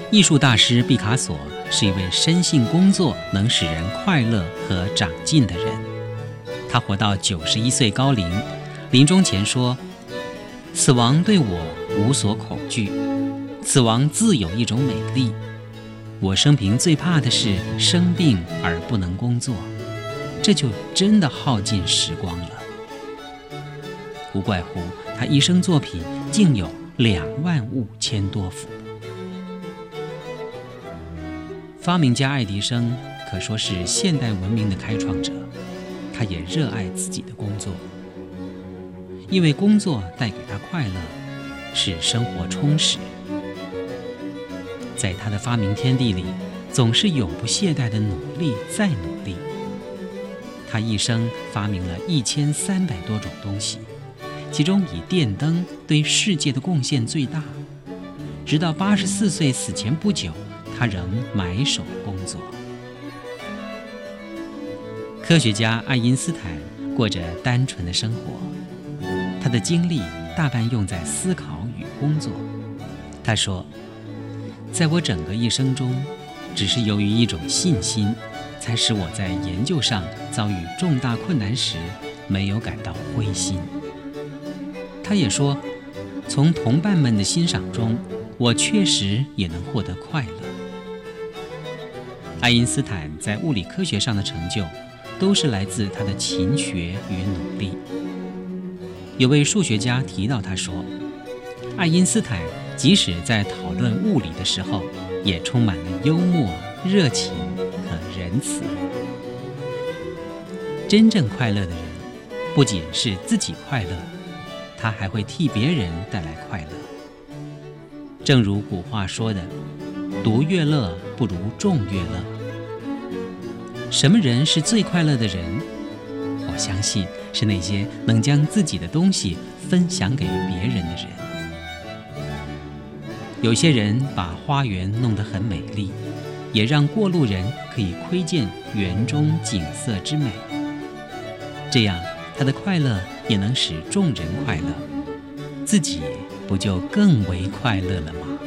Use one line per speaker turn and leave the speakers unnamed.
艺术大师毕卡索是一位深信工作能使人快乐和长进的人。他活到91岁高龄，临终前说：“死亡对我无所恐惧，死亡自有一种美丽。我生平最怕的是生病而不能工作，这就真的耗尽时光了。”无怪乎他一生作品竟有25000多幅。发明家爱迪生可说是现代文明的开创者，他也热爱自己的工作，因为工作带给他快乐，使生活充实。在他的发明天地里，总是永不懈怠的努力再努力。他一生发明了1300多种东西，其中以电灯对世界的贡献最大。直到84岁死前不久，他仍埋首工作。科学家爱因斯坦过着单纯的生活，他的精力大半用在思考与工作。他说：“在我整个一生中，只是由于一种信心，才使我在研究上遭遇重大困难时没有感到灰心。”他也说：“从同伴们的欣赏中，我确实也能获得快乐。”爱因斯坦在物理科学上的成就，都是来自他的勤学与努力。有位数学家提到他说，爱因斯坦即使在讨论物理的时候，也充满了幽默、热情和仁慈。真正快乐的人，不仅是自己快乐，他还会替别人带来快乐。正如古话说的，独乐乐不如众乐乐。什么人是最快乐的人？我相信是那些能将自己的东西分享给别人的人。有些人把花园弄得很美丽，也让过路人可以窥见园中景色之美，这样他的快乐也能使众人快乐，自己不就更为快乐了吗？